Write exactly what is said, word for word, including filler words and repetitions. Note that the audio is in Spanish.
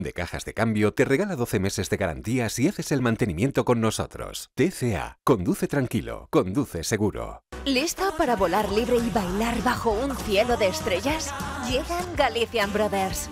de Cajas de Cambio te regala doce meses de garantía si haces el mantenimiento con nosotros. T C A. Conduce tranquilo. Conduce seguro. ¿Listo para volar libre y bailar bajo un cielo de estrellas? Llegan Galician Brothers.